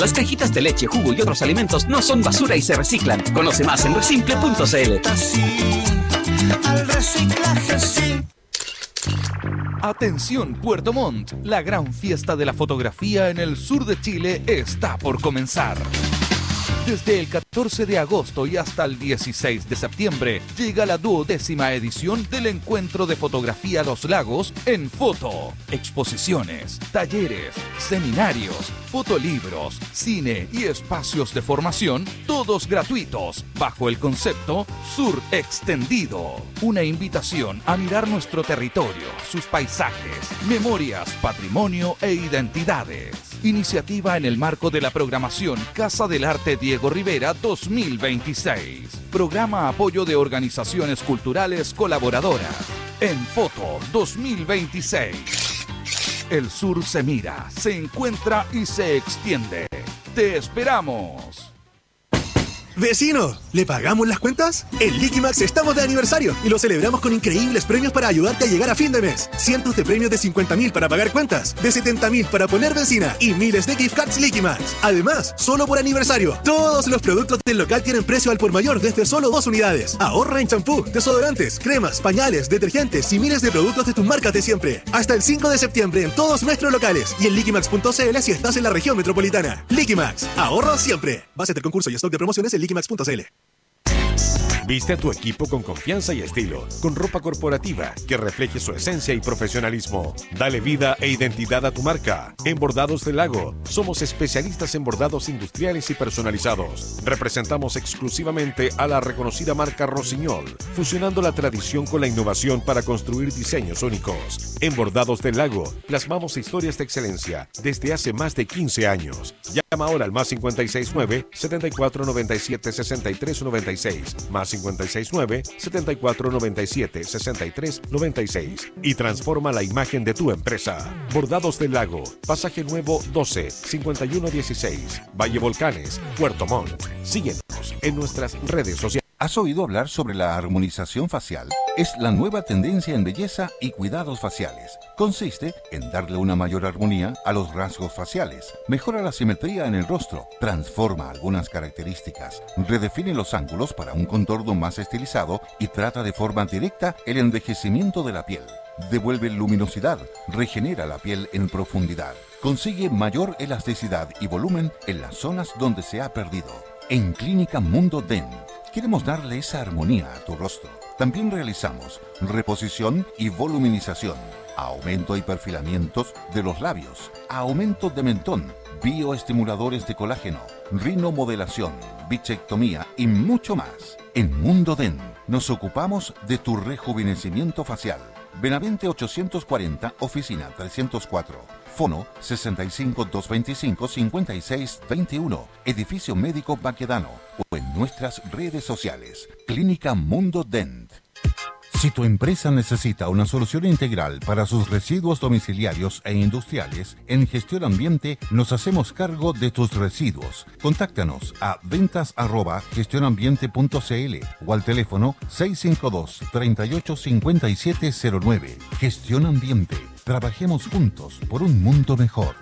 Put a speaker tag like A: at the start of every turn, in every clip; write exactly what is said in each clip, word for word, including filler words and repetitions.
A: Las cajitas de leche, jugo y otros alimentos no son basura y se reciclan. Conoce más en resimple punto c l.
B: Sí, al reciclaje sí.
C: Atención Puerto Montt, la gran fiesta de la fotografía en el sur de Chile está por comenzar. Desde el catorce de agosto y hasta el dieciséis de septiembre llega la duodécima edición del Encuentro de Fotografía Los Lagos en foto. Exposiciones, talleres, seminarios, fotolibros, cine y espacios de formación, todos gratuitos, bajo el concepto Sur Extendido. Una invitación a mirar nuestro territorio, sus paisajes, memorias, patrimonio e identidades. Iniciativa en el marco de la programación Casa del Arte Diego Rivera dos mil veintiséis. Programa apoyo de organizaciones culturales colaboradoras. En Foto dos mil veintiséis. El sur se mira, se encuentra y se extiende. ¡Te esperamos!
D: ¡Vecino! ¿Le pagamos las cuentas? En Liquimax estamos de aniversario y lo celebramos con increíbles premios para ayudarte a llegar a fin de mes. Cientos de premios de cincuenta mil para pagar cuentas, de setenta mil para poner benzina y miles de gift cards Liquimax. Además, solo por aniversario, todos los productos del local tienen precio al por mayor desde solo dos unidades. Ahorra en champú, desodorantes, cremas, pañales, detergentes y miles de productos de tus marcas de siempre. Hasta el cinco de septiembre en todos nuestros locales y en liquimax punto c l si estás en la región metropolitana. Liquimax, ahorro siempre. Base del concurso y stock de promociones en liquimax punto c l.
E: Viste a tu equipo con confianza y estilo, con ropa corporativa que refleje su esencia y profesionalismo. Dale vida e identidad a tu marca. En Bordados del Lago, somos especialistas en bordados industriales y personalizados. Representamos exclusivamente a la reconocida marca Rossignol, fusionando la tradición con la innovación para construir diseños únicos. En Bordados del Lago, plasmamos historias de excelencia desde hace más de quince años. Llama ahora al más cincuenta y seis nueve, setenta y cuatro noventa y siete, sesenta y tres noventa y seis, más cincuenta y seis nueve, setenta y cuatro noventa y siete, sesenta y tres noventa y seis y transforma la imagen de tu empresa. Bordados del Lago, Pasaje Nuevo doce, cincuenta y uno dieciséis, Valle Volcanes, Puerto Montt. Síguenos en nuestras redes sociales.
F: ¿Has oído hablar sobre la armonización facial? Es la nueva tendencia en belleza y cuidados faciales. Consiste en darle una mayor armonía a los rasgos faciales, mejora la simetría en el rostro, transforma algunas características, redefine los ángulos para un contorno más estilizado y trata de forma directa el envejecimiento de la piel. Devuelve luminosidad, regenera la piel en profundidad, consigue mayor elasticidad y volumen en las zonas donde se ha perdido. En Clínica Mundo Dent, queremos darle esa armonía a tu rostro. También realizamos reposición y voluminización, aumento y perfilamientos de los labios, aumento de mentón, bioestimuladores de colágeno, rinomodelación, bichectomía y mucho más. En Mundo Dent nos ocupamos de tu rejuvenecimiento facial. Benavente ochocientos cuarenta, oficina trescientos cuatro. Fono sesenta y cinco, doscientos veinticinco, cincuenta y seis veintiuno. Edificio Médico Baquedano o en nuestras redes sociales. Clínica Mundo Dent. Si tu empresa necesita una solución integral para sus residuos domiciliarios e industriales, en Gestión Ambiente nos hacemos cargo de tus residuos. Contáctanos a ventas arroba gestionambiente punto c l o al teléfono seis cinco dos, tres ocho cinco siete cero nueve. Gestión Ambiente. Trabajemos juntos por un mundo mejor.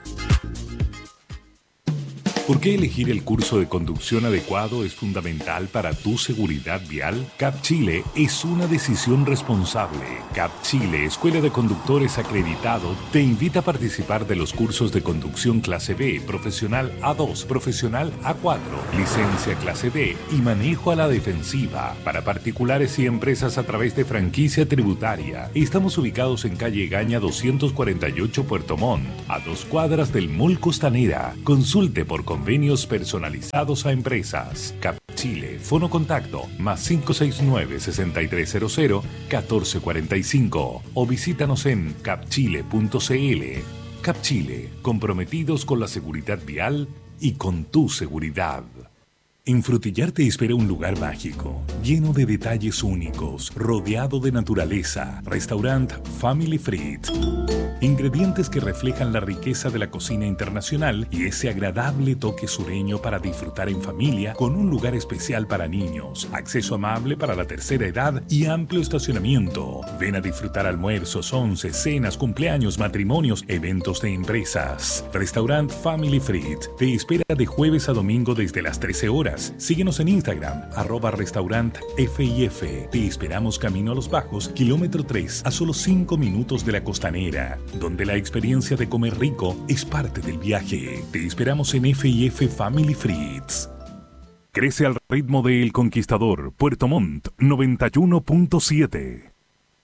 G: ¿Por qué elegir el curso de conducción adecuado es fundamental para tu seguridad vial? CAP Chile es una decisión responsable. CAP Chile, Escuela de Conductores Acreditado, te invita a participar de los cursos de conducción clase B, profesional A dos, profesional A cuatro, licencia clase D y manejo a la defensiva para particulares y empresas a través de franquicia tributaria. Estamos ubicados en calle Gaña doscientos cuarenta y ocho Puerto Montt, a dos cuadras del Mall Costanera. Consulte por convenios personalizados a empresas. CAP Chile, fono contacto, más cinco seis nueve, seis tres cero cero, uno cuatro cuatro cinco o visítanos en capchile punto c l. CAP Chile, comprometidos con la seguridad vial y con tu seguridad. En Frutillar te espera un lugar mágico, lleno de detalles únicos, rodeado de naturaleza. Restaurant Family Fried. Ingredientes que reflejan la riqueza de la cocina internacional y ese agradable toque sureño para disfrutar en familia con un lugar especial para niños, acceso amable para la tercera edad y amplio estacionamiento. Ven a disfrutar almuerzos, once, cenas, cumpleaños, matrimonios, eventos de empresas. Restaurant Family Fried te espera de jueves a domingo desde las trece horas. Síguenos en Instagram, arroba restaurant F I F. Te esperamos camino a Los Bajos, kilómetro tres, a solo cinco minutos de la Costanera, donde la experiencia de comer rico es parte del viaje. Te esperamos en F I F Family Frieds. Crece al ritmo de El Conquistador, Puerto Montt, noventa y uno punto siete.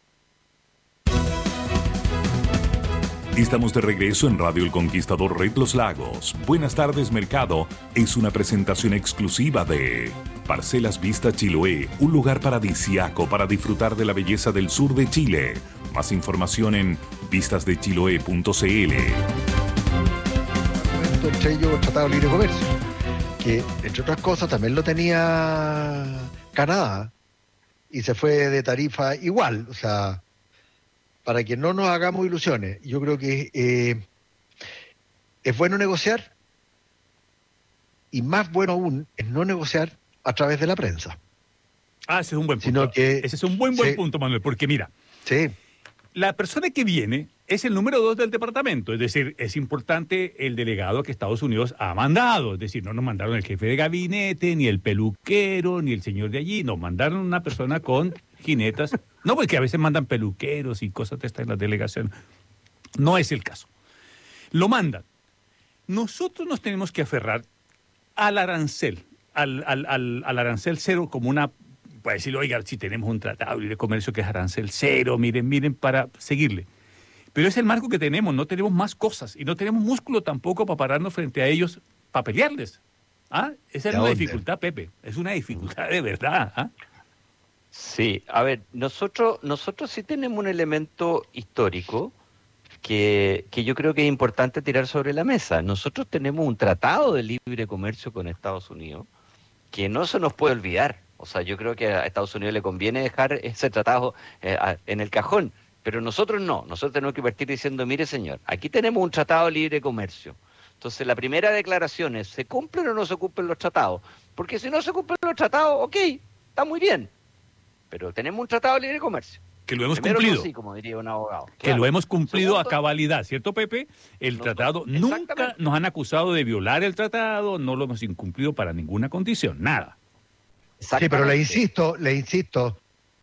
G: Estamos de regreso en Radio El Conquistador Red Los Lagos. Buenas tardes, mercado. Es una presentación exclusiva de Parcelas Vista Chiloé, un lugar paradisiaco para disfrutar de la belleza del sur de Chile. Más información en vistas de chiloé punto c l.
H: Entre ellos, Tratado de Libre Comercio, que entre otras cosas también lo tenía Canadá y se fue de tarifa igual, o sea, para que no nos hagamos ilusiones. Yo creo que eh, es bueno negociar y más bueno aún es no negociar a través de la prensa.
I: Ah, ese es un buen punto.
H: Sino que,
I: ese es un buen, buen
H: sí,
I: punto, Manuel, porque mira,
H: sí.
I: la persona que viene es el número dos del departamento, es decir, es importante el delegado que Estados Unidos ha mandado, es decir, no nos mandaron el jefe de gabinete, ni el peluquero, ni el señor de allí, nos mandaron una persona con jinetas, no, porque a veces mandan peluqueros y cosas de estas en la delegación, no es el caso. Lo mandan. Nosotros nos tenemos que aferrar al arancel, al, al, al, al arancel cero como una, para decirle, oiga, si tenemos un tratado de comercio que es arancel cero, miren, miren, para seguirle. Pero es el marco que tenemos, no tenemos más cosas y no tenemos músculo tampoco para pararnos frente a ellos, para pelearles. ¿Ah? Esa es una
H: dónde?
I: dificultad, Pepe, es una dificultad de verdad. ¿Ah?
J: Sí, a ver, nosotros, nosotros sí tenemos un elemento histórico que, que yo creo que es importante tirar sobre la mesa. Nosotros tenemos un tratado de libre comercio con Estados Unidos que no se nos puede olvidar. O sea, yo creo que a Estados Unidos le conviene dejar ese tratado eh, a, en el cajón, pero nosotros no. Nosotros tenemos que partir diciendo, mire señor, aquí tenemos un tratado de libre comercio. Entonces la primera declaración es, ¿se cumplen o no se cumplen los tratados? Porque si no se cumplen los tratados, ok, está muy bien. Pero tenemos un tratado de libre comercio.
I: Que lo hemos
J: Primero
I: cumplido.
J: no, sí, como diría un abogado.
I: Que
J: Claro.
I: lo hemos cumplido
J: Segundo,
I: a cabalidad, ¿cierto, Pepe? El
J: Nosotros-
I: tratado, nunca
J: exactamente.
I: nos han acusado de violar el tratado, no lo hemos incumplido para ninguna condición, nada.
H: Sí, pero
J: exactamente.
H: le insisto, le insisto,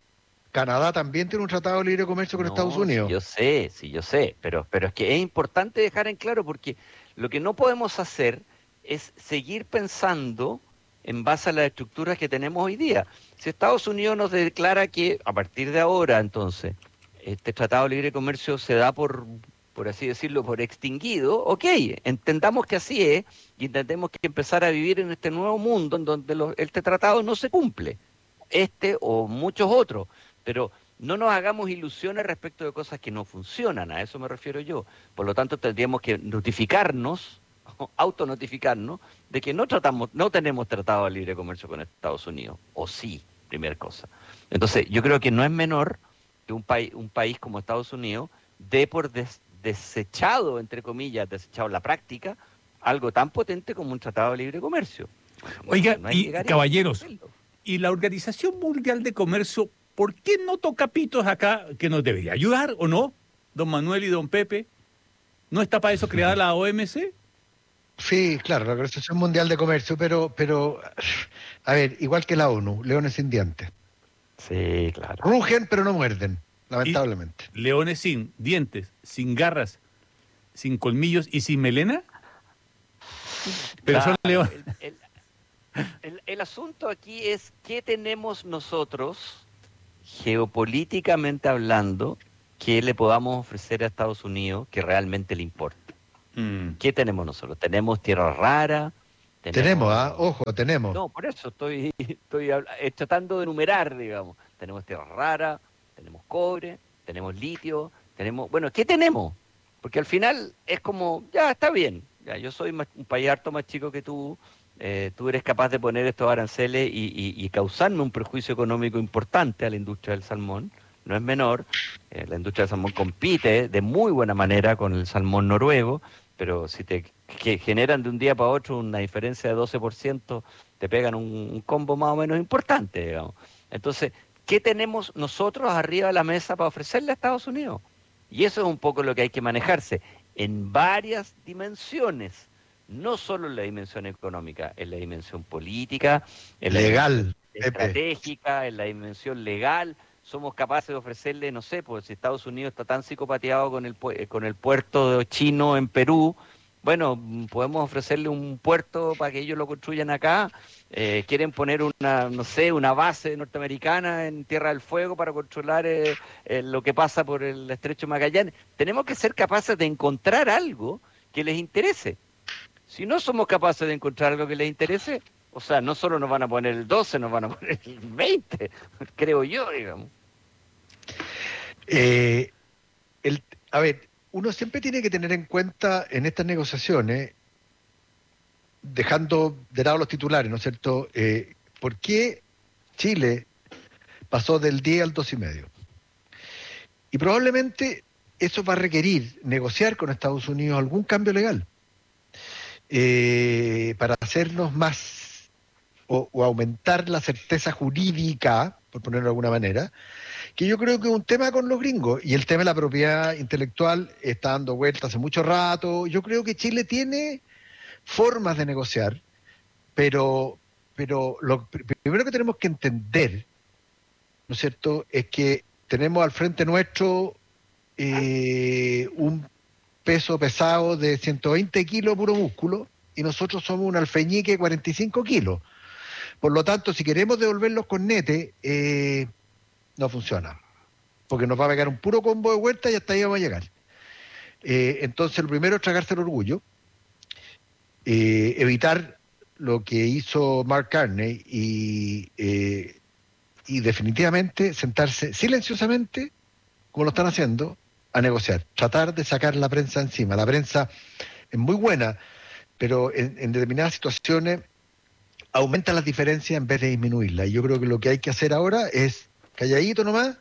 H: Canadá también tiene un tratado de libre comercio con
J: No,
H: Estados Unidos.
J: Sí, yo sé, sí, yo sé, pero, pero es que es importante dejar en claro porque lo que no podemos hacer es seguir pensando en base a las estructuras que tenemos hoy día. Si Estados Unidos nos declara que a partir de ahora, entonces, este Tratado de Libre Comercio se da por, por así decirlo, por extinguido, ok, entendamos que así es y entendemos que empezar a vivir en este nuevo mundo en donde los- este tratado no se cumple, este o muchos otros, pero no nos hagamos ilusiones respecto de cosas que no funcionan, a eso me refiero yo. Por lo tanto, tendríamos que notificarnos, autonotificarnos, de que no tratamos, no tenemos tratado de libre comercio con Estados Unidos, o sí, primera cosa. Entonces, yo creo que no es menor que un país, un país como Estados Unidos dé por des- desechado, entre comillas, desechado en la práctica, algo tan potente como un tratado de libre comercio.
I: Oiga,
J: No hay que
I: y
J: llegar a
I: caballeros,
J: hacerlo.
I: y la Organización Mundial de Comercio, ¿por qué no toca pitos acá que nos debería ayudar o no? Don Manuel y don Pepe, ¿no está para eso creada la O M C?
H: Sí, claro, la Organización Mundial de Comercio, pero, pero, a ver, igual que la ONU, leones sin dientes.
J: Sí, claro.
H: Rugen, pero no muerden, lamentablemente.
I: Leones sin dientes, sin garras, sin colmillos y sin melena. Pero son
J: Claro,
I: leones.
J: El, el- el- el asunto aquí es qué tenemos nosotros, geopolíticamente hablando, que le podamos ofrecer a Estados Unidos que realmente le importa.
I: Mm.
J: ¿Qué tenemos nosotros? ¿Tenemos tierra rara?
H: Tenemos, ¿ah? Ojo, tenemos.
J: No, por eso estoy, estoy habla- eh, tratando de enumerar, digamos. Tenemos tierra rara, tenemos cobre, tenemos litio, tenemos... Bueno, ¿qué tenemos? Porque al final es como, ya, está bien. Ya, yo soy más- un país harto más chico que tú, eh, tú eres capaz de poner estos aranceles y, y, y causarme un perjuicio económico importante a la industria del salmón, no es menor. Eh, la industria del salmón compite de muy buena manera con el salmón noruego, pero si te que generan de un día para otro una diferencia de doce por ciento, te pegan un, un combo más o menos importante, digamos. Entonces, ¿qué tenemos nosotros arriba de la mesa para ofrecerle a Estados Unidos? Y eso es un poco lo que hay que manejarse en varias dimensiones, no solo en la dimensión económica, en la dimensión política, en la
H: legal,
J: estratégica, en la dimensión legal. Somos capaces de ofrecerle, no sé, pues si Estados Unidos está tan psicopateado con el, con el puerto chino en Perú, bueno, podemos ofrecerle un puerto para que ellos lo construyan acá. Eh, quieren poner una, no sé, una base norteamericana en Tierra del Fuego para controlar eh, eh, lo que pasa por el Estrecho de Magallanes. Tenemos que ser capaces de encontrar algo que les interese. Si no somos capaces de encontrar algo que les interese, o sea, no solo nos van a poner el doce, nos van a poner el veinte, creo yo, digamos.
H: Eh, el, a ver, uno siempre tiene que tener en cuenta en estas negociaciones, dejando de lado los titulares, ¿no es cierto?, eh, ¿por qué Chile pasó del diez al dos y medio? Y probablemente eso va a requerir negociar con Estados Unidos algún cambio legal eh, para hacernos más o, o aumentar la certeza jurídica, por ponerlo de alguna manera, que yo creo que es un tema con los gringos, y el tema de la propiedad intelectual está dando vueltas hace mucho rato. Yo creo que Chile tiene formas de negociar, pero, pero lo primero que tenemos que entender, ¿no es cierto?, es que tenemos al frente nuestro eh, un peso pesado de ciento veinte kilos puro músculo, y nosotros somos un alfeñique de cuarenta y cinco kilos. Por lo tanto, si queremos devolver los cornetes, eh, no funciona, porque nos va a pegar un puro combo de vuelta y hasta ahí vamos a llegar. Eh, entonces, lo primero es tragarse el orgullo, eh, evitar lo que hizo Mark Carney y, eh, y definitivamente sentarse silenciosamente, como lo están haciendo, a negociar, tratar de sacar la prensa encima. La prensa es muy buena, pero en, en determinadas situaciones aumenta las diferencias en vez de disminuirlas. Y yo creo que lo que hay que hacer ahora es calladito nomás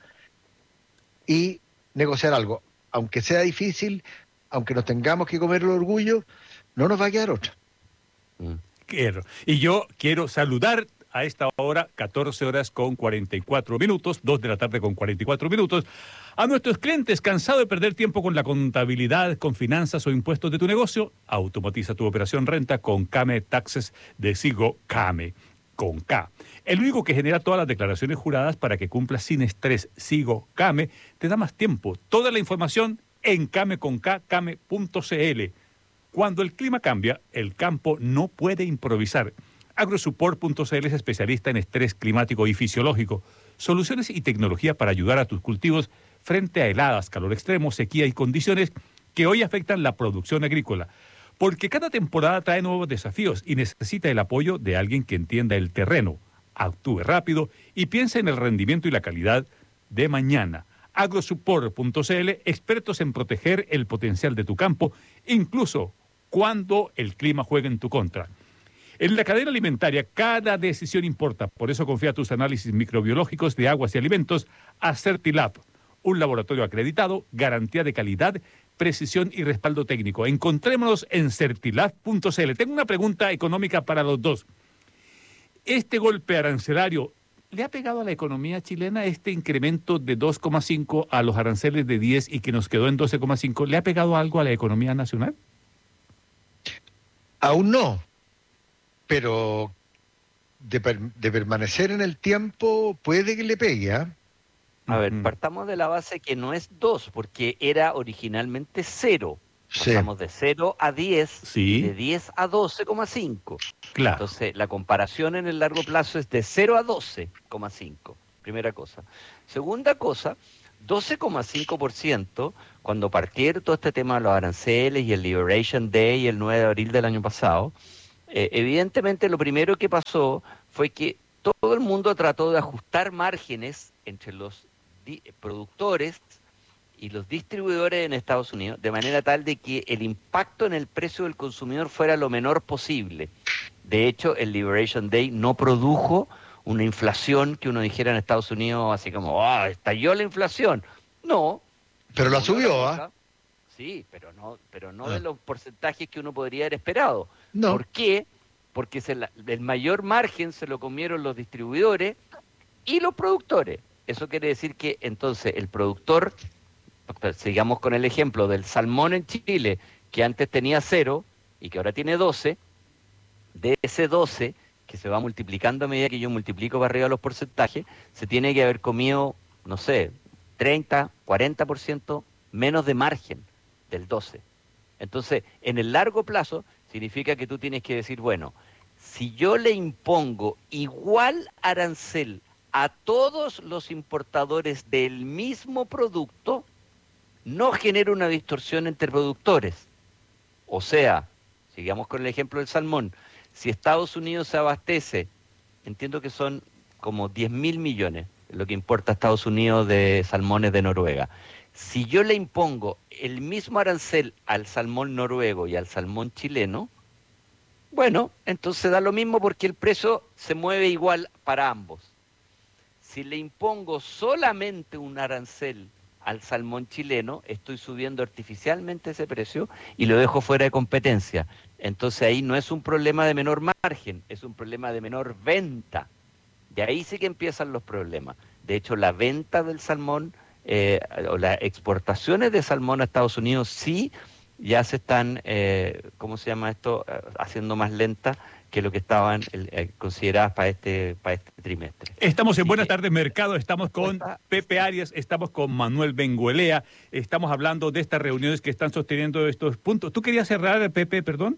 H: y negociar algo. Aunque sea difícil, aunque nos tengamos que comer el orgullo, no nos va a quedar otra.
I: Quiero. Y yo quiero saludar a esta hora, catorce horas con cuarenta y cuatro minutos, dos de la tarde con cuarenta y cuatro minutos, a nuestros clientes cansados de perder tiempo con la contabilidad, con finanzas o impuestos de tu negocio. Automatiza tu operación renta con Came Taxes de Sigo Came, con K. El único que genera todas las declaraciones juradas para que cumplas sin estrés. Sigo Came te da más tiempo. Toda la información en came con K, came punto c l. Cuando el clima cambia, el campo no puede improvisar. Agrosupport punto c l es especialista en estrés climático y fisiológico, soluciones y tecnología para ayudar a tus cultivos frente a heladas, calor extremo, sequía y condiciones que hoy afectan la producción agrícola. Porque cada temporada trae nuevos desafíos y necesita el apoyo de alguien que entienda el terreno, actúe rápido y piense en el rendimiento y la calidad de mañana. Agrosupport punto c l, expertos en proteger el potencial de tu campo, incluso cuando el clima juegue en tu contra. En la cadena alimentaria, cada decisión importa. Por eso confía tus análisis microbiológicos de aguas y alimentos a Certilab, un laboratorio acreditado, garantía de calidad, precisión y respaldo técnico. Encontrémonos en certilab punto c l. Tengo una pregunta económica para los dos. ¿Este golpe arancelario le ha pegado a la economía chilena, este incremento de dos coma cinco a los aranceles de diez y que nos quedó en doce coma cinco? ¿Le ha pegado algo a la economía nacional?
H: Aún no, pero de, per, de permanecer en el tiempo puede que le pegue, ¿eh?
J: A ver, partamos de la base que no es dos, porque era originalmente cero.
H: Sí.
J: Pasamos de cero a diez,
I: sí.
J: Y de diez a doce coma cinco.
I: Claro.
J: Entonces, la comparación en el largo plazo es de cero a doce coma cinco, primera cosa. Segunda cosa, doce coma cinco por ciento, cuando partieron todo este tema de los aranceles y el Liberation Day el nueve de abril del año pasado, eh, evidentemente lo primero que pasó fue que todo el mundo trató de ajustar márgenes entre los productores y los distribuidores en Estados Unidos, de manera tal de que el impacto en el precio del consumidor fuera lo menor posible. De hecho, el Liberation Day no produjo una inflación que uno dijera en Estados Unidos así como, ah, estalló la inflación. No.
H: Pero la subió, ¿ah? ¿eh?
J: Sí, pero no, pero no ah. de los porcentajes que uno podría haber esperado.
H: No.
J: ¿Por qué? Porque se la, el mayor margen se lo comieron los distribuidores y los productores. Eso quiere decir que entonces el productor, sigamos con el ejemplo del salmón en Chile, que antes tenía cero y que ahora tiene doce, de ese doce, que se va multiplicando a medida que yo multiplico para arriba los porcentajes, se tiene que haber comido, no sé, treinta, cuarenta por ciento menos de margen del doce. Entonces, en el largo plazo, significa que tú tienes que decir, bueno, si yo le impongo igual arancel a todos los importadores del mismo producto, no genera una distorsión entre productores. O sea, sigamos con el ejemplo del salmón, si Estados Unidos se abastece, entiendo que son como diez mil millones, lo que importa a Estados Unidos de salmones de Noruega. Si yo le impongo el mismo arancel al salmón noruego y al salmón chileno, bueno, entonces da lo mismo porque el precio se mueve igual para ambos. Si le impongo solamente un arancel al salmón chileno, estoy subiendo artificialmente ese precio y lo dejo fuera de competencia. Entonces ahí no es un problema de menor margen, es un problema de menor venta. De ahí sí que empiezan los problemas. De hecho, la venta del salmón eh, o las exportaciones de salmón a Estados Unidos sí ya se están, eh, ¿cómo se llama esto?, haciendo más lenta que lo que estaban eh, consideradas para este, para este trimestre.
I: Estamos en Buenas Tardes Mercado, estamos con Pepe Arias, estamos con Manuel Bengoelea, estamos hablando de estas reuniones que están sosteniendo estos puntos. ¿Tú querías cerrar, Pepe, perdón?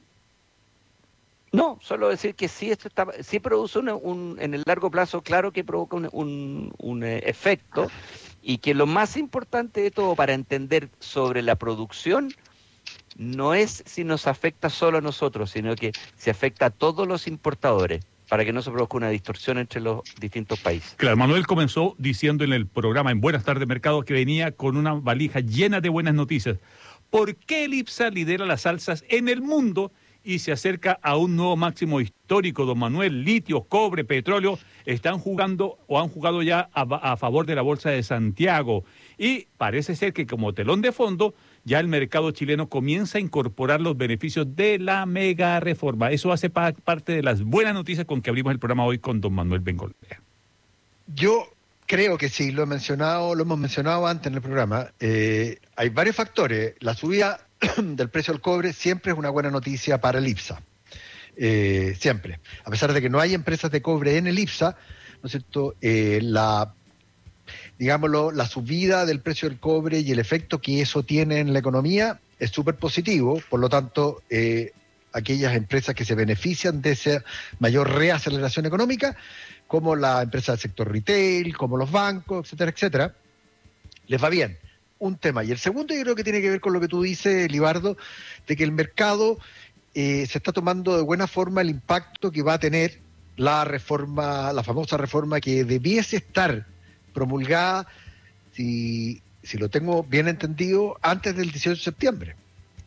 J: No, solo decir que sí, esto está, sí produce un, un, en el largo plazo, claro que provoca un, un, un efecto, y que lo más importante de todo para entender sobre la producción no es si nos afecta solo a nosotros, sino que se afecta a todos los importadores, para que no se produzca una distorsión entre los distintos países.
I: Claro, Manuel comenzó diciendo en el programa en Buenas Tardes Mercado que venía con una valija llena de buenas noticias. ¿Por qué el IPSA lidera las alzas en el mundo y se acerca a un nuevo máximo histórico, don Manuel? Litio, cobre, petróleo están jugando o han jugado ya a, a favor de la Bolsa de Santiago. Y parece ser que como telón de fondo, ya el mercado chileno comienza a incorporar los beneficios de la mega reforma. Eso hace pa parte de las buenas noticias con que abrimos el programa hoy con don Manuel Bengoelea.
H: Yo creo que sí, lo he mencionado, lo hemos mencionado antes en el programa. Eh, hay varios factores. La subida del precio del cobre siempre es una buena noticia para el IPSA. Eh, siempre. A pesar de que no hay empresas de cobre en el IPSA, ¿no es cierto? Eh, la digámoslo, la subida del precio del cobre y el efecto que eso tiene en la economía es súper positivo. Por lo tanto, eh, aquellas empresas que se benefician de esa mayor reaceleración económica, como la empresa del sector retail, como los bancos, etcétera, etcétera, les va bien. Un tema. Y el segundo yo creo que tiene que ver con lo que tú dices, Libardo, de que el mercado eh, se está tomando de buena forma el impacto que va a tener la reforma, la famosa reforma que debiese estar promulgada, si, si lo tengo bien entendido, antes del dieciocho de septiembre.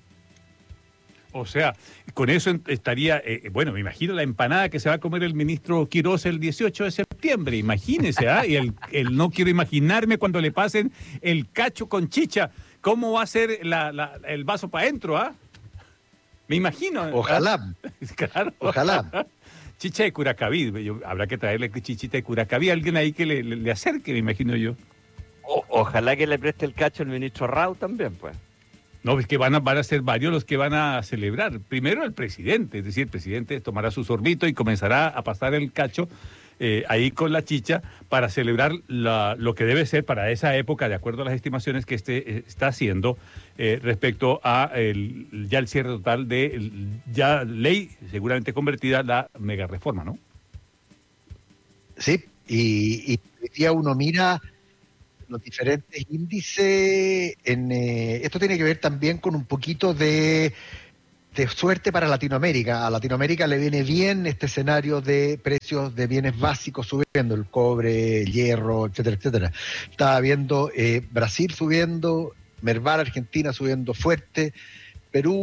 I: O sea, con eso estaría, eh, bueno, me imagino la empanada que se va a comer el ministro Quirós el dieciocho de septiembre, imagínese, ¿ah? ¿eh? Y el, el no quiero imaginarme cuando le pasen el cacho con chicha, ¿cómo va a ser la, la, el vaso para adentro, ah? Me imagino.
H: Ojalá.
I: Claro.
H: Ojalá.
I: Chicha de Curacaví, yo, habrá que traerle chichita de Curacaví, alguien ahí que le, le, le acerque, me imagino yo.
J: O, ojalá que le preste el cacho al ministro Rau también, pues.
I: No, es que van a, van a ser varios los que van a celebrar. Primero el presidente, es decir, el presidente tomará su sorbito y comenzará a pasar el cacho eh, ahí con la chicha para celebrar la, lo que debe ser para esa época, de acuerdo a las estimaciones que este eh, está haciendo eh, respecto a el, ya el cierre total de el, ya ley seguramente convertida la mega reforma, ¿no?
H: Sí, y, y hoy día uno mira los diferentes índices, en, eh, esto tiene que ver también con un poquito de, de suerte para Latinoamérica. A Latinoamérica le viene bien este escenario de precios de bienes básicos subiendo, el cobre, el hierro, etcétera, etcétera. Estaba viendo eh, Brasil subiendo, Merval, Argentina subiendo fuerte, Perú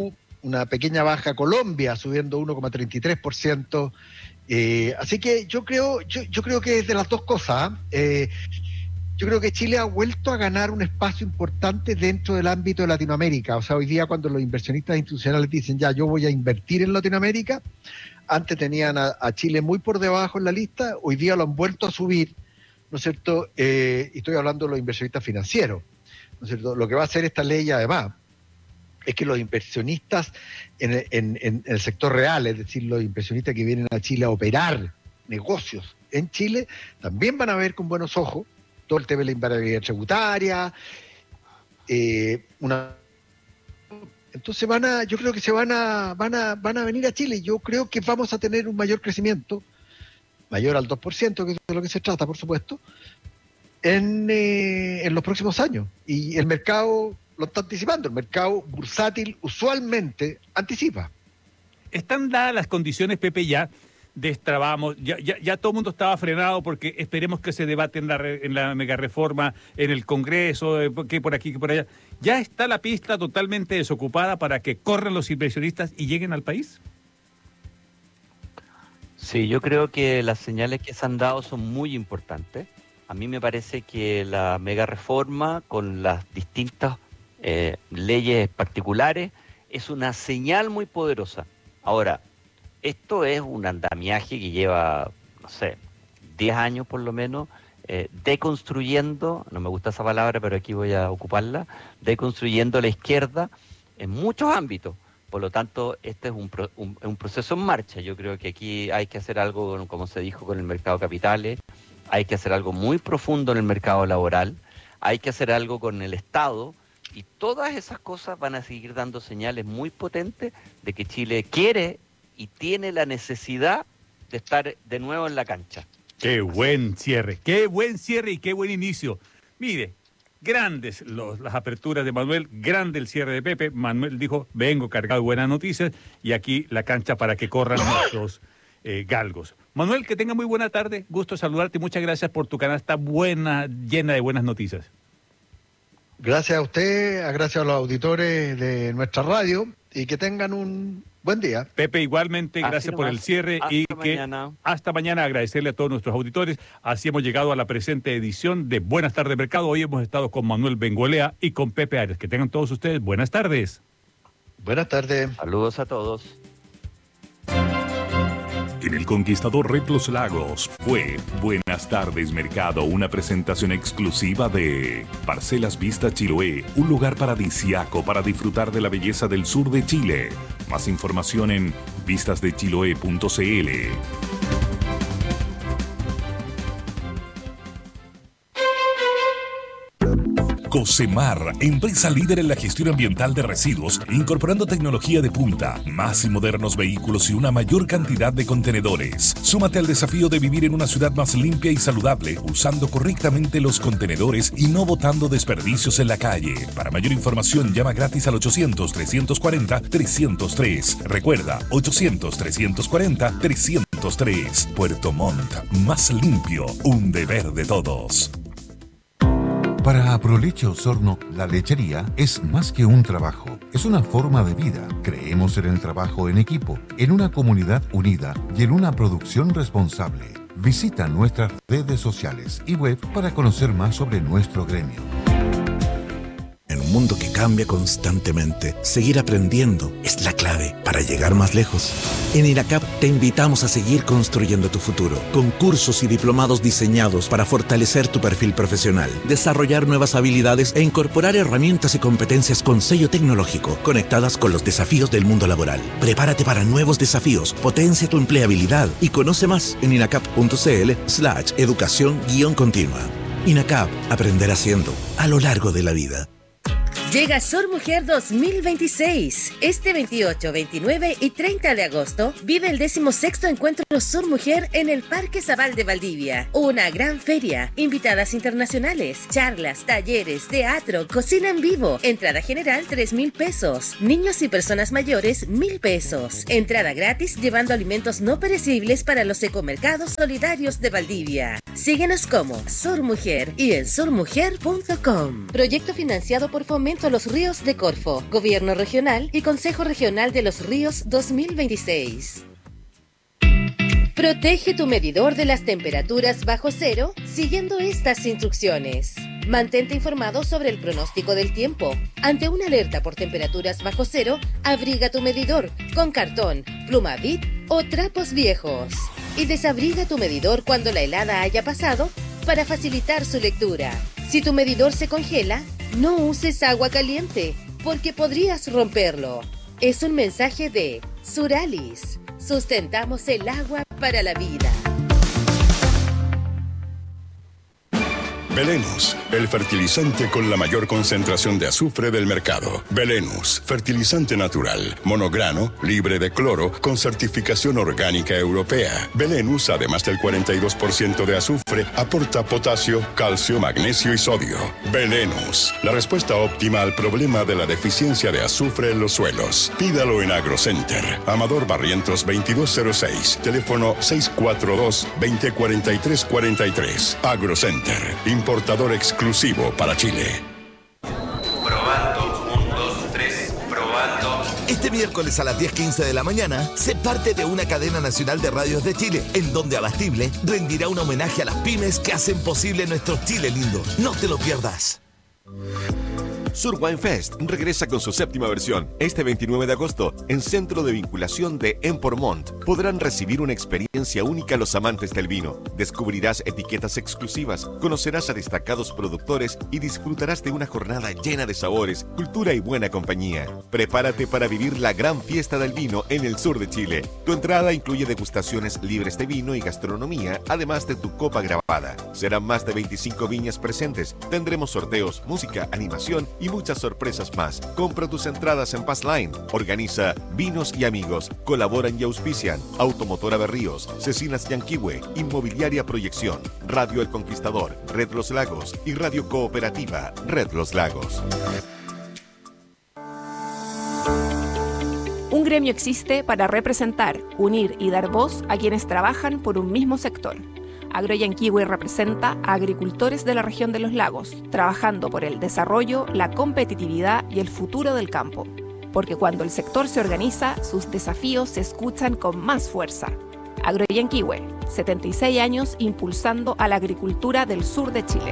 H: una pequeña baja Colombia, subiendo uno coma treinta y tres por ciento. Eh, así que yo creo, yo, yo creo que es de las dos cosas. ¿eh? Yo creo que Chile ha vuelto a ganar un espacio importante dentro del ámbito de Latinoamérica. O sea, hoy día cuando los inversionistas institucionales dicen ya, yo voy a invertir en Latinoamérica, antes tenían a, a Chile muy por debajo en la lista, hoy día lo han vuelto a subir, ¿no es cierto? Eh, y estoy hablando de los inversionistas financieros, ¿no es cierto? Lo que va a hacer esta ley además es que los inversionistas en, en, en el sector real, es decir, los inversionistas que vienen a Chile a operar negocios en Chile, también van a ver con buenos ojos todo el tema de la invariabilidad tributaria, eh, una entonces van a, yo creo que se van a, van a, van a venir a Chile. Yo creo que vamos a tener un mayor crecimiento, mayor al dos por ciento, que es de lo que se trata, por supuesto, en, eh, en los próximos años. Y el mercado lo está anticipando, el mercado bursátil usualmente anticipa.
I: ¿Están dadas las condiciones, Pepe, ya? Destrabamos, ya, ya, ya todo el mundo estaba frenado porque esperemos que se debate en la, en la megareforma, en el Congreso, eh, que por aquí, que por allá. ¿Ya está la pista totalmente desocupada para que corran los inversionistas y lleguen al país?
J: Sí, yo creo que las señales que se han dado son muy importantes. A mí me parece que la megareforma con las distintas eh, leyes particulares es una señal muy poderosa. Ahora, esto es un andamiaje que lleva, no sé, diez años por lo menos, eh, deconstruyendo, no me gusta esa palabra, pero aquí voy a ocuparla, deconstruyendo la izquierda en muchos ámbitos. Por lo tanto, este es un, pro, un, un proceso en marcha. Yo creo que aquí hay que hacer algo, como se dijo, con el mercado de capitales, hay que hacer algo muy profundo en el mercado laboral, hay que hacer algo con el Estado, y todas esas cosas van a seguir dando señales muy potentes de que Chile quiere y tiene la necesidad de estar de nuevo en la cancha.
I: Qué buen cierre, qué buen cierre y qué buen inicio. Mire, grandes los, las aperturas de Manuel, grande el cierre de Pepe. Manuel dijo, vengo cargado de buenas noticias y aquí la cancha para que corran nuestros eh, galgos. Manuel, que tenga muy buena tarde, gusto saludarte y muchas gracias por tu canasta buena, llena de buenas noticias.
H: Gracias a usted, gracias a los auditores de nuestra radio y que tengan un buen día.
I: Pepe, igualmente,
J: Así
I: gracias
J: nomás.
I: por el cierre
J: Hasta
I: y que
J: mañana.
I: hasta mañana agradecerle a todos nuestros auditores. Así hemos llegado a la presente edición de Buenas Tardes Mercado. Hoy hemos estado con Manuel Bengolea y con Pepe Ares. Que tengan todos ustedes buenas tardes.
H: Buenas tardes.
J: Saludos a todos.
G: En el Conquistador Red Los Lagos fue Buenas Tardes Mercado, una presentación exclusiva de Parcelas Vista Chiloé, un lugar paradisiaco para disfrutar de la belleza del sur de Chile. Más información en vistas de chiloé punto c l. Cosemar, empresa líder en la gestión ambiental de residuos, incorporando tecnología de punta, más y modernos vehículos y una mayor cantidad de contenedores. Súmate al desafío de vivir en una ciudad más limpia y saludable, usando correctamente los contenedores y no botando desperdicios en la calle. Para mayor información, llama gratis al ochocientos, trescientos cuarenta, trescientos tres. Recuerda, ochocientos, trescientos cuarenta, trescientos tres. Puerto Montt, más limpio, un deber de todos.
F: Para Aproleche Osorno, la lechería es más que un trabajo, es una forma de vida. Creemos en el trabajo en equipo, en una comunidad unida y en una producción responsable. Visita nuestras redes sociales y web para conocer más sobre nuestro gremio.
K: En un mundo que cambia constantemente, seguir aprendiendo es la clave para llegar más lejos. En INACAP te invitamos a seguir construyendo tu futuro, con cursos y diplomados diseñados para fortalecer tu perfil profesional, desarrollar nuevas habilidades e incorporar herramientas y competencias con sello tecnológico, conectadas con los desafíos del mundo laboral. Prepárate para nuevos desafíos, potencia tu empleabilidad y conoce más en inacap punto c l slash educación guión continua. INACAP, aprender haciendo, a lo largo de la vida.
L: Llega Sur Mujer dos mil veintiséis. Este veintiocho, veintinueve y treinta de agosto vive el decimosexto encuentro Sur Mujer en el Parque Zabal de Valdivia. Una gran feria, invitadas internacionales, charlas, talleres, teatro, cocina en vivo. Entrada general tres mil pesos. Niños y personas mayores mil pesos. Entrada gratis llevando alimentos no perecibles para los ecomercados solidarios de Valdivia. Síguenos como Sur Mujer y en sur mujer punto com. Proyecto financiado por Fomento a los ríos de Corfo, Gobierno Regional y Consejo Regional de los Ríos dos mil veintiséis. Protege tu medidor de las temperaturas bajo cero siguiendo estas instrucciones. Mantente informado sobre el pronóstico del tiempo. Ante una alerta por temperaturas bajo cero, abriga tu medidor con cartón, pluma B I C o trapos viejos. Y desabriga tu medidor cuando la helada haya pasado para facilitar su lectura. Si tu medidor se congela, no uses agua caliente porque podrías romperlo. Es un mensaje de Suralis. Sustentamos el agua para la vida.
M: Belenus, el fertilizante con la mayor concentración de azufre del mercado. Belenus, fertilizante natural, monograno, libre de cloro, con certificación orgánica europea. Belenus, además del cuarenta y dos por ciento de azufre, aporta potasio, calcio, magnesio y sodio. Belenus, la respuesta óptima al problema de la deficiencia de azufre en los suelos. Pídalo en AgroCenter. Amador Barrientos veintidós cero seis, teléfono seis cuatro dos, dos cero cuatro tres cuatro tres. AgroCenter, importador exclusivo para Chile.
N: Probando, un, dos, tres, probando. Este miércoles a las diez quince de la mañana, sé parte de una cadena nacional de radios de Chile, en donde Abastible rendirá un homenaje a las pymes que hacen posible nuestro Chile lindo. No te lo pierdas.
E: Sur Wine Fest regresa con su séptima versión. Este veintinueve de agosto, en Centro de Vinculación de Empormont, podrán recibir una experiencia única a los amantes del vino. Descubrirás etiquetas exclusivas, conocerás a destacados productores y disfrutarás de una jornada llena de sabores, cultura y buena compañía. Prepárate para vivir la gran fiesta del vino en el sur de Chile. Tu entrada incluye degustaciones libres de vino y gastronomía, además de tu copa grabada. Serán más de veinticinco viñas presentes. Tendremos sorteos, música, animación y y muchas sorpresas más. Compra tus entradas en Passline. Organiza Vinos y Amigos. Colaboran y auspician Automotora Berríos, Cecinas Yanquihue, Inmobiliaria Proyección, Radio El Conquistador, Red Los Lagos y Radio Cooperativa Red Los Lagos.
O: Un gremio existe para representar, unir y dar voz a quienes trabajan por un mismo sector. Agroyanquihue representa a agricultores de la región de los lagos, trabajando por el desarrollo, la competitividad y el futuro del campo. Porque cuando el sector se organiza, sus desafíos se escuchan con más fuerza. Agroyanquihue, setenta y seis años impulsando a la agricultura del sur de Chile.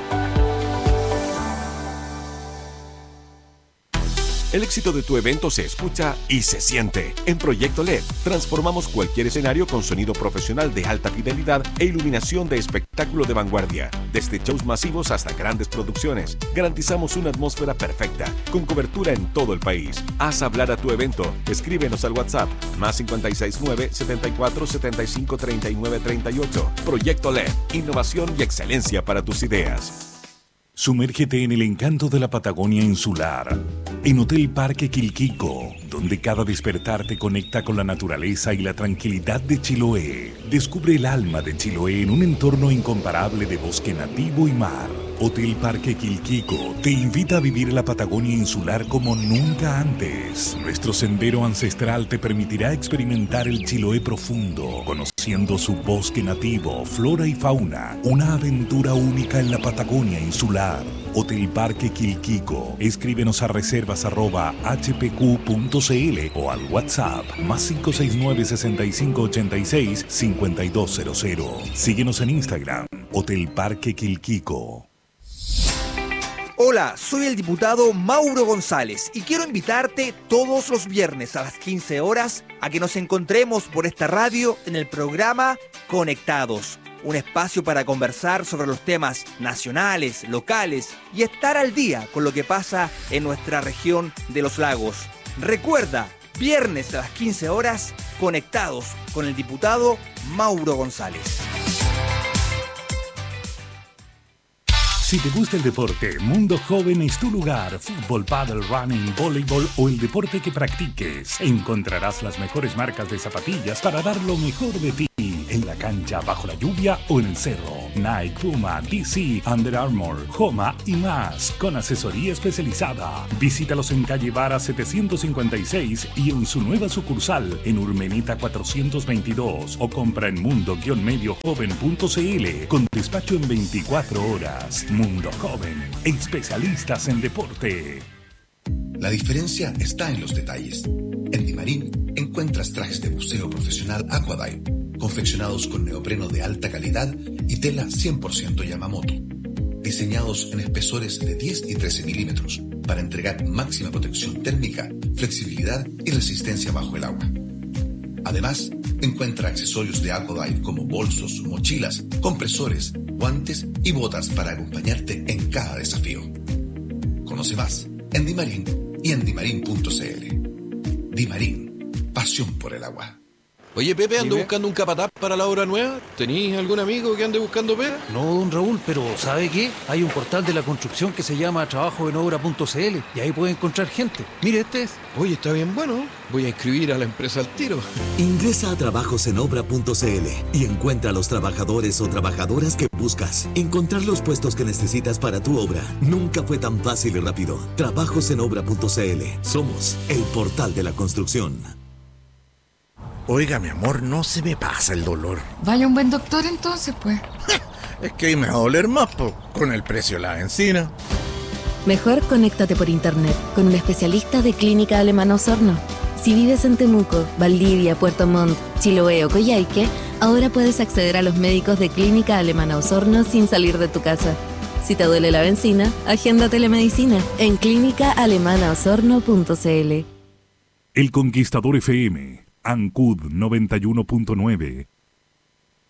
E: El éxito de tu evento se escucha y se siente. En Proyecto L E D, transformamos cualquier escenario con sonido profesional de alta fidelidad e iluminación de espectáculo de vanguardia. Desde shows masivos hasta grandes producciones, garantizamos una atmósfera perfecta, con cobertura en todo el país. Haz hablar a tu evento. Escríbenos al WhatsApp, más cinco seis nueve, setenta y cuatro, setenta y cinco, treinta y nueve, treinta y ocho. Proyecto L E D, innovación y excelencia para tus ideas.
G: Sumérgete en el encanto de la Patagonia insular, en Hotel Parque Quilquico, donde cada despertar te conecta con la naturaleza y la tranquilidad de Chiloé. Descubre el alma de Chiloé en un entorno incomparable de bosque nativo y mar. Hotel Parque Quilquico te invita a vivir la Patagonia insular como nunca antes. Nuestro sendero ancestral te permitirá experimentar el Chiloé profundo, conociendo su bosque nativo, flora y fauna. Una aventura única en la Patagonia insular. Hotel Parque Quilquico. Escríbenos a reservas arroba h p q punto c l o al WhatsApp más cinco seis nueve, sesenta y cinco, ochenta y seis, cincuenta y dos cero cero. Síguenos en Instagram, Hotel Parque Quilquico.
P: Hola, soy el diputado Mauro González y quiero invitarte todos los viernes a las quince horas a que nos encontremos por esta radio en el programa Conectados, un espacio para conversar sobre los temas nacionales, locales y estar al día con lo que pasa en nuestra región de los lagos. Recuerda, viernes a las quince horas, Conectados con el diputado Mauro González.
G: Si te gusta el deporte, Mundo Joven es tu lugar. Fútbol, pádel, running, voleibol o el deporte que practiques. Encontrarás las mejores marcas de zapatillas para dar lo mejor de ti. En la cancha, bajo la lluvia o en el cerro. Nike, Puma, D C, Under Armour, Homa y más. Con asesoría especializada. Visítalos en calle Vara setecientos cincuenta y seis y en su nueva sucursal en Urmenita cuatrocientos veintidós. O compra en mundo medio joven punto c l con despacho en veinticuatro horas. Mundo Joven, especialistas en deporte.
Q: La diferencia está en los detalles. En Dimarín encuentras trajes de buceo profesional Aquadive, confeccionados con neopreno de alta calidad y tela cien por ciento Yamamoto, diseñados en espesores de diez y trece milímetros para entregar máxima protección térmica, flexibilidad y resistencia bajo el agua. Además, encuentra accesorios de Aquadive como bolsos, mochilas, compresores, guantes y botas para acompañarte en cada desafío. Conoce más en Dimarín y en dimarín punto c l. Dimarín, pasión por el agua.
R: Oye, Pepe, ando
S: Dime.
R: buscando un capataz para la obra nueva. ¿Tenís algún amigo que ande buscando pega?
S: No, don Raúl, pero ¿sabe qué? Hay un portal de la construcción que se llama trabajo en obra punto c l y ahí puede encontrar gente. Mire, este es.
R: Oye, está bien bueno. Voy a inscribir a la empresa al tiro.
N: Ingresa a trabajos en obra punto c l y encuentra a los trabajadores o trabajadoras que buscas. Encontrar los puestos que necesitas para tu obra nunca fue tan fácil y rápido. trabajos en obra punto c l. Somos el portal de la construcción.
K: Oiga, mi amor, no se me pasa el dolor.
T: Vaya un buen doctor entonces, pues.
K: Es que ahí me va a doler más, po, con el precio de la benzina.
U: Mejor conéctate por internet con un especialista de Clínica Alemana Osorno. Si vives en Temuco, Valdivia, Puerto Montt, Chiloé o Coyhaique, ahora puedes acceder a los médicos de Clínica Alemana Osorno sin salir de tu casa. Si te duele la benzina, agenda telemedicina en clínica alemana osorno punto c l.
G: El Conquistador F M, Ancud noventa y uno punto nueve,